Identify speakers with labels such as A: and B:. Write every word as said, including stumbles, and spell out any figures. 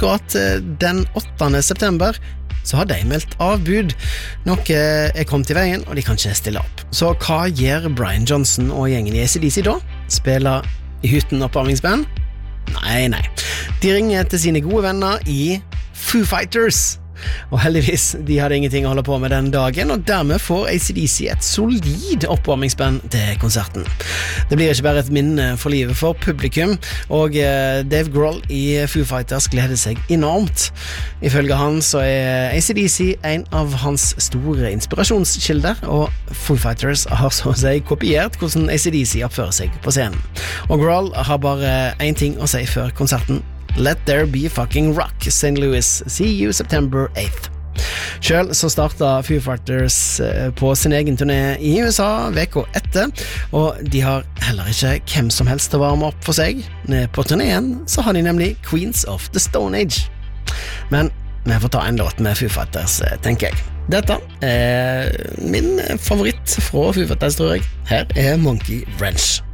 A: akkurat den åttende september så har de meldt avbud. Noe er kommet i veien, og de kan ikke stille opp. Så hva gjør Brian Johnson og gjengen i A C D C da? Spiller i hytten oppvarmingsband? Nei, nei. De ringer til sine gode venner i Foo Fighters. Og heldigvis, de hadde ingenting å holde på med den dagen, og dermed får A C D C et solid oppvarmingsband til konserten. Det blir ikke bare et minne for livet for publikum, og Dave Grohl i Foo Fighters gleder seg enormt. Ifølge han så er A C D C en av hans store inspirasjonskilder, og Foo Fighters har så å si kopiert hvordan A C D C oppfører seg på scenen. Og Grohl har bare en ting å si før konserten: Let there be fucking rock, Saint Louis. See you September eighth. Selv så startet Foo Fighters på sin egen turné i U S A veka etter, og de har heller ikke hvem som helst til å varme opp for seg. På turnéen så har de nemlig Queens of the Stone Age. Men vi får ta en låt med Foo Fighters, tenker jeg. Dette er min favoritt fra Foo Fighters, tror jeg. Her er Monkey Wrench.